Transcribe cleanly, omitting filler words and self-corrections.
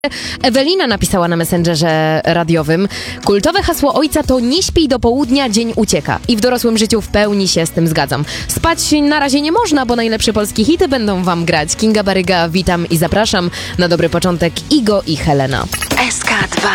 Ewelina napisała na Messengerze radiowym: kultowe hasło ojca to nie śpij do południa, dzień ucieka. I w dorosłym życiu w pełni się z tym zgadzam. Spać na razie nie można, bo najlepsze polskie hity będą wam grać. Kinga Baryga, witam i zapraszam na dobry początek. Igo i Helena. SK2